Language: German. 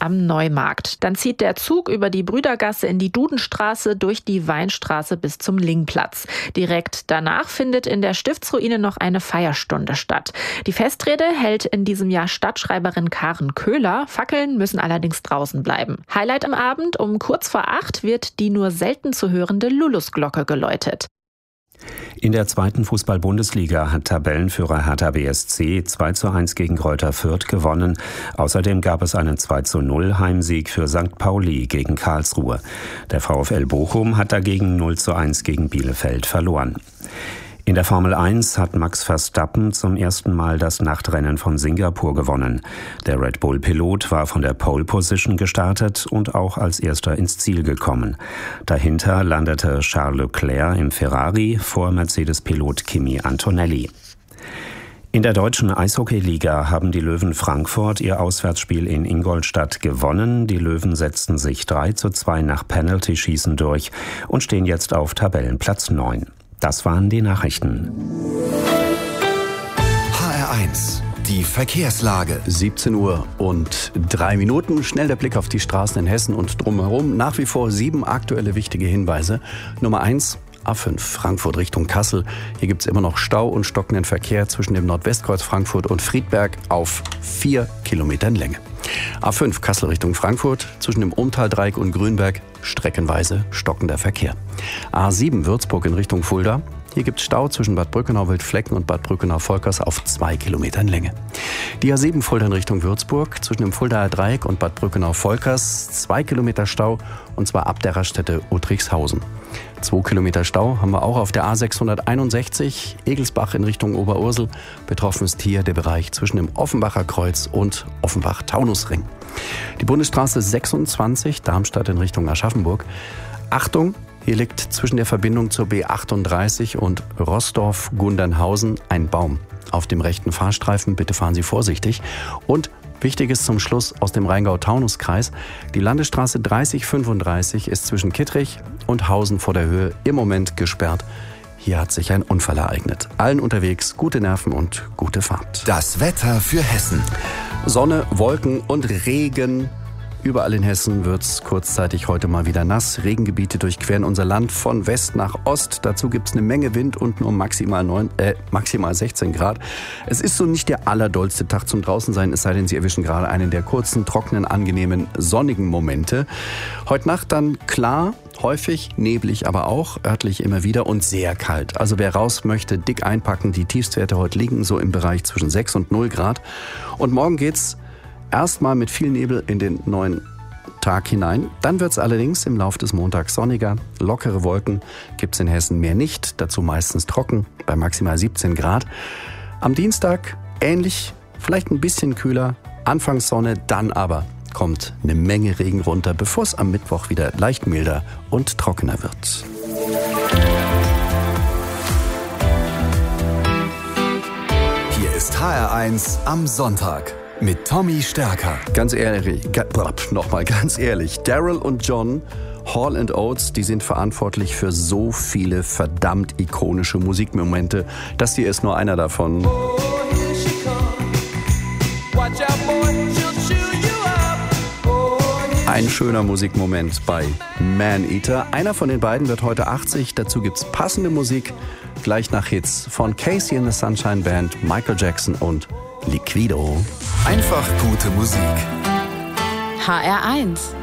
am Neumarkt. Dann zieht der Zug über die Brüdergasse in die Dudenstraße, durch die Weinstraße bis zum Lingplatz. Direkt danach findet in der Stiftsruine noch eine Feierstunde statt. Die Festrede hält in diesem Jahr Stadtschreiberin Karen Köhler. Fackeln müssen allerdings draußen bleiben. Highlight am Abend: um kurz vor 8 wird die nur selten zu hörende Lulusglocke geläutet. In der 2. Fußball-Bundesliga hat Tabellenführer Hertha BSC 2:1 gegen Greuther Fürth gewonnen. Außerdem gab es einen 2:0 Heimsieg für St. Pauli gegen Karlsruhe. Der VfL Bochum hat dagegen 0:1 gegen Bielefeld verloren. In der Formel 1 hat Max Verstappen zum ersten Mal das Nachtrennen von Singapur gewonnen. Der Red Bull-Pilot war von der Pole Position gestartet und auch als erster ins Ziel gekommen. Dahinter landete Charles Leclerc im Ferrari vor Mercedes-Pilot Kimi Antonelli. In der deutschen Eishockeyliga haben die Löwen Frankfurt ihr Auswärtsspiel in Ingolstadt gewonnen. Die Löwen setzten sich 3:2 nach Penalty-Schießen durch und stehen jetzt auf Tabellenplatz 9. Das waren die Nachrichten. HR1, die Verkehrslage. 17:03 Uhr. Schnell der Blick auf die Straßen in Hessen und drumherum. Nach wie vor 7 aktuelle wichtige Hinweise. Nummer 1, A5 Frankfurt Richtung Kassel. Hier gibt es immer noch Stau und stockenden Verkehr zwischen dem Nordwestkreuz Frankfurt und Friedberg auf 4 Kilometern Länge. A5 Kassel Richtung Frankfurt, zwischen dem Umtaldreieck und Grünberg streckenweise stockender Verkehr. A7 Würzburg in Richtung Fulda. Hier gibt es Stau zwischen Bad Brückenau-Wildflecken und Bad Brückenau-Volkers auf 2 Kilometern Länge. Die A7 Fulda in Richtung Würzburg, zwischen dem Fuldaer Dreieck und Bad Brückenau-Volkers 2 Kilometer Stau, und zwar ab der Raststätte Uttrichshausen. 2 Kilometer Stau haben wir auch auf der A661 Egelsbach in Richtung Oberursel. Betroffen ist hier der Bereich zwischen dem Offenbacher Kreuz und Offenbach-Taunusring. Die Bundesstraße 26 Darmstadt in Richtung Aschaffenburg. Achtung! Hier liegt zwischen der Verbindung zur B38 und Rossdorf-Gundernhausen ein Baum auf dem rechten Fahrstreifen. Bitte fahren Sie vorsichtig. Und Wichtiges zum Schluss aus dem Rheingau-Taunus-Kreis: Die Landesstraße 3035 ist zwischen Kittrich und Hausen vor der Höhe im Moment gesperrt. Hier hat sich ein Unfall ereignet. Allen unterwegs gute Nerven und gute Fahrt. Das Wetter für Hessen. Sonne, Wolken und Regen. Überall in Hessen wird's kurzzeitig heute mal wieder nass. Regengebiete durchqueren unser Land von West nach Ost. Dazu gibt's eine Menge Wind und nur maximal 16 Grad. Es ist so nicht der allerdollste Tag zum Draußensein, es sei denn, Sie erwischen gerade einen der kurzen, trockenen, angenehmen, sonnigen Momente. Heute Nacht dann klar, häufig, neblig, aber auch örtlich immer wieder und sehr kalt. Also wer raus möchte, dick einpacken. Die Tiefstwerte heute liegen so im Bereich zwischen 6 und 0 Grad. Und morgen geht's erstmal mit viel Nebel in den neuen Tag hinein. Dann wird es allerdings im Laufe des Montags sonniger. Lockere Wolken gibt es in Hessen mehr nicht. Dazu meistens trocken bei maximal 17 Grad. Am Dienstag ähnlich, vielleicht ein bisschen kühler. Anfangs Sonne, dann aber kommt eine Menge Regen runter, bevor es am Mittwoch wieder leicht milder und trockener wird. Hier ist HR1 am Sonntag mit Tommy Stärker. Ganz ehrlich, Daryl und John, Hall & Oates, die sind verantwortlich für so viele verdammt ikonische Musikmomente. Das hier ist nur einer davon. Ein schöner Musikmoment bei Maneater. Einer von den beiden wird heute 80. Dazu gibt's passende Musik. Gleich nach Hits von Casey and the Sunshine Band, Michael Jackson und Liquido. Einfach gute Musik. HR1